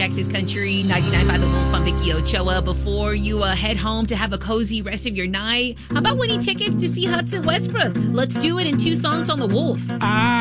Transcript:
Texas Country 99.5 The Wolf. I'm Vicky Ochoa. Before you head home to have a cozy rest of your night, how about winning tickets to see Hudson Westbrook? Let's do it in 2 songs on The Wolf.